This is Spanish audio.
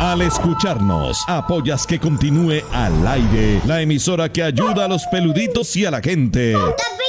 Al escucharnos, apoyas que continúe al aire la emisora que ayuda a los peluditos y a la gente.